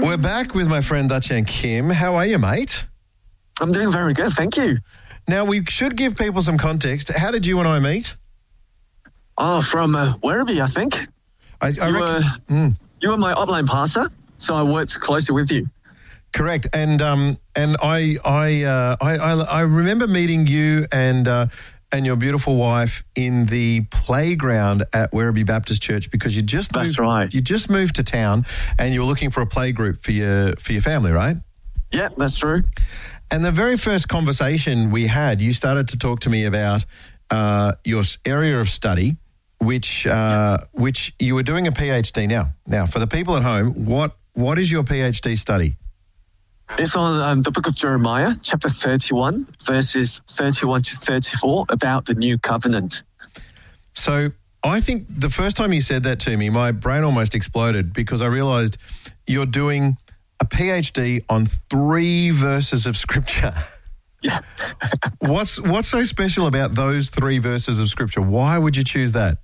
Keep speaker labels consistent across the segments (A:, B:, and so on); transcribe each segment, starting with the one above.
A: We're back with my friend Dachan Kim. How are you, mate?
B: I'm doing very good, thank you.
A: Now, we should give people some context. How did you and I meet?
B: Oh, from Werribee, I think. You were my upline pastor, so I worked closely with you.
A: Correct. And I remember meeting you and your beautiful wife in the playground at Werribee Baptist Church because you just moved.
B: That's right.
A: You just moved to town and you were looking for a play group for your family, right?
B: Yeah, that's true.
A: And the very first conversation we had, you started to talk to me about your area of study, which you were doing a PhD now. Now, for the people at home, what is your PhD study?
B: It's on the book of Jeremiah, chapter 31, verses 31 to 34, about the new covenant.
A: So I think the first time you said that to me, my brain almost exploded because I realised you're doing a PhD on 3 verses of Scripture.
B: Yeah.
A: What's so special about those 3 verses of Scripture? Why would you choose that?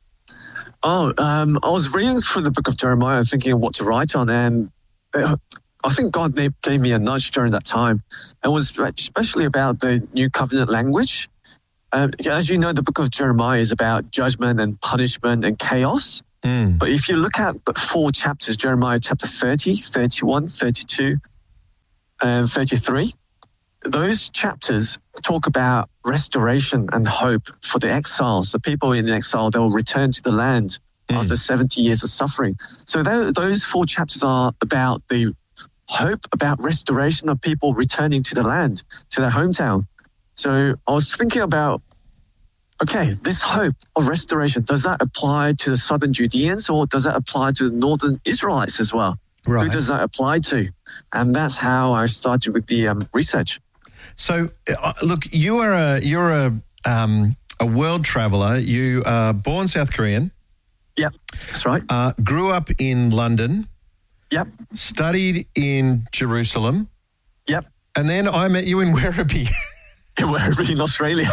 B: I was reading through the book of Jeremiah thinking what to write on, and I think God gave me a nudge during that time. It was especially about the new covenant language. As you know, the book of Jeremiah is about judgment and punishment and chaos. But if you look at the 4 chapters, Jeremiah chapter 30, 31, 32, and 33, those chapters talk about restoration and hope for the exiles. The people in exile, they will return to the land after 70 years of suffering. So those 4 chapters are about the hope, about restoration of people returning to the land, to their hometown. So I was thinking about, okay, this hope of restoration, does that apply to the southern Judeans or does that apply to the northern Israelites as well?
A: Right.
B: Who does that apply to? And that's how I started with the research.
A: So, look, you're a world traveller. You are born South Korean.
B: Yep, that's right.
A: Grew up in London.
B: Yep.
A: Studied in Jerusalem.
B: Yep.
A: And then I met you in Werribee.
B: Werribee in Australia.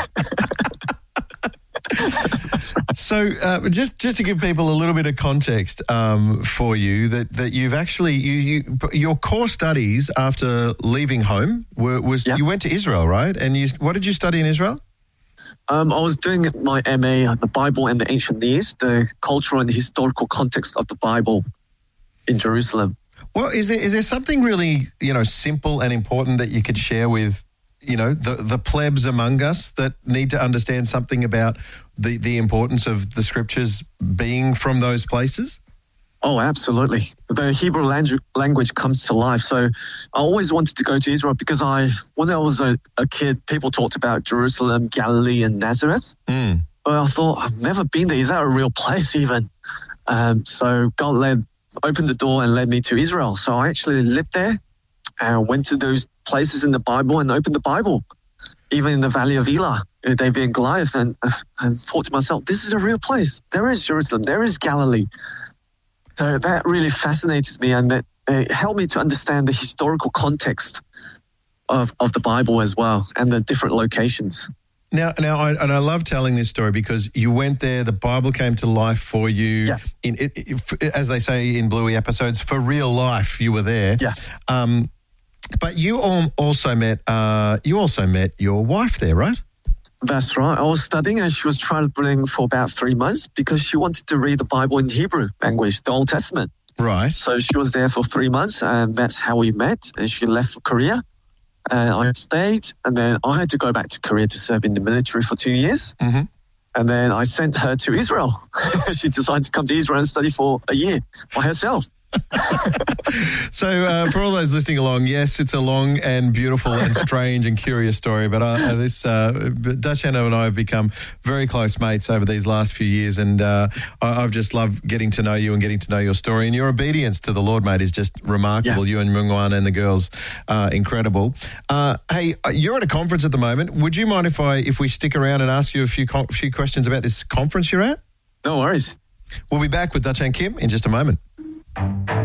B: That's right.
A: So just to give people a little bit of context for you, that you've actually, your core studies after leaving home was you went to Israel, right? And what did you study in Israel?
B: I was doing my MA, the Bible and the Ancient Near East, the cultural and the historical context of the Bible in Jerusalem.
A: Well, is there something really, simple and important that you could share with, the plebs among us that need to understand something about the importance of the Scriptures being from those places?
B: Oh, absolutely. The Hebrew language comes to life. So I always wanted to go to Israel because when I was a kid, people talked about Jerusalem, Galilee, and Nazareth. But I thought, I've never been there. Is that a real place even? So God opened the door and led me to Israel. So I actually lived there and went to those places in the Bible and opened the Bible, even in the Valley of Elah, David and Goliath, and thought to myself, this is a real place. There is Jerusalem. There is Galilee. So that really fascinated me, and that it helped me to understand the historical context of the Bible as well, and the different locations.
A: Now, I love telling this story because you went there, the Bible came to life for you, as they say in Bluey episodes, for real life, you were there.
B: Yeah.
A: But you also met your wife there, right?
B: That's right. I was studying and she was traveling for about 3 months because she wanted to read the Bible in Hebrew language, the Old Testament.
A: Right.
B: So she was there for 3 months and that's how we met. And she left for Korea. And I stayed, and then I had to go back to Korea to serve in the military for 2 years. Mm-hmm. And then I sent her to Israel. She decided to come to Israel and study for a year by herself.
A: So for all those listening along, yes, it's a long and beautiful and strange and curious story, but Dachan and I have become very close mates over these last few years, and I've just loved getting to know you and getting to know your story, and your obedience to the Lord, mate, is just remarkable. You and Mungwan and the girls are incredible. Hey, you're at a conference at the moment. Would you mind if we stick around and ask you a few questions about this conference you're at?
B: No worries.
A: We'll be back with Dachan Kim in just a moment.